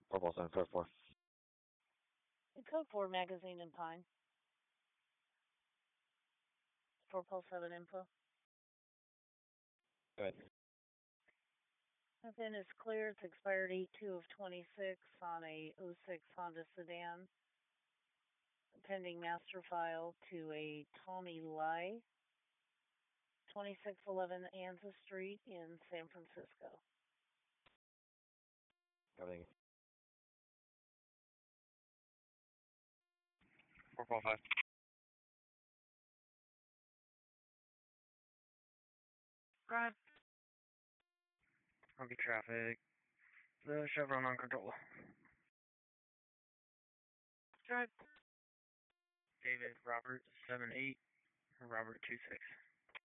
Purple 744. Code 4 magazine and Pine. 4 Pulse 7 info. Go ahead. VIN is clear. It's expired 8/2 of 26 on a '06 Honda sedan. Pending master file to a Tommy Lai, 2611 Anza Street in San Francisco. Everything. 445. Drive. Monkey traffic. The Chevron on control. Drive. David Robert 78. Robert 26.